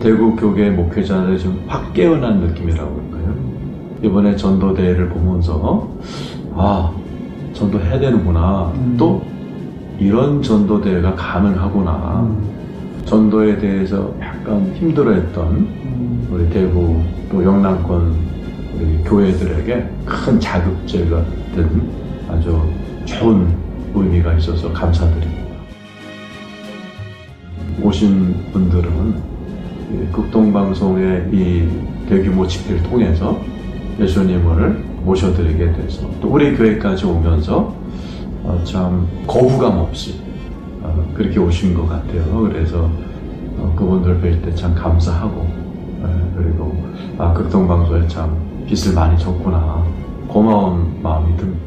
대구 교계 목회자들이 좀 확 깨어난 느낌이라고 할까요? 이번에 전도대회를 보면서 전도해야 되는구나. 또 이런 전도대회가 가능하구나. 전도에 대해서 약간 힘들어했던 우리 대구 또 영남권 우리 교회들에게 큰 자극제가 된 아주 좋은 의미가 있어서 감사드립니다. 오신 분들은 극동방송의 이 대규모 집회를 통해서 예수님을 모셔드리게 돼서 또 우리 교회까지 오면서 참 거부감 없이 그렇게 오신 것 같아요. 그래서 그분들 뵐 때 참 감사하고 그리고 극동방송에 참 빚을 많이 졌구나 고마운 마음이 듭니다.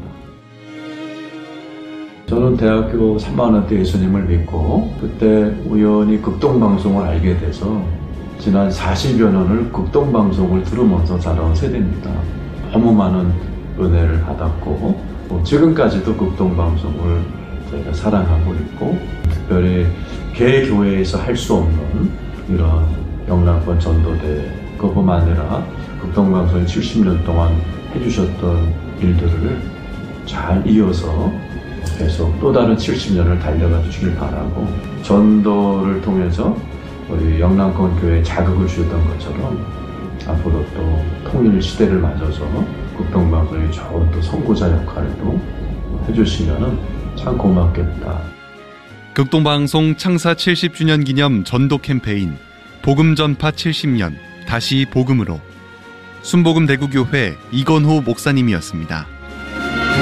저는 대학교 3학년 때 예수님을 믿고 그때 우연히 극동방송을 알게 돼서 지난 40여 년을 극동방송을 들으면서 자라온 세대입니다. 너무 많은 은혜를 받았고 지금까지도 극동방송을 저희가 사랑하고 있고 특별히 개교회에서 할 수 없는 이런 영남권 전도대 그뿐만 아니라 극동방송이 70년 동안 해주셨던 일들을 잘 이어서 계속 또 다른 70년을 달려가 주시길 바라고 전도를 통해서 우리 영남권 교회에 자극을 주셨던 것처럼 앞으로 또 통일 시대를 맞아서 극동방송이 좋은 또 선구자 역할도 해주시면 참 고맙겠다. 극동방송 창사 70주년 기념 전도 캠페인 복음 전파 70년 다시 복음으로 순복음 대구교회 이건호 목사님이었습니다.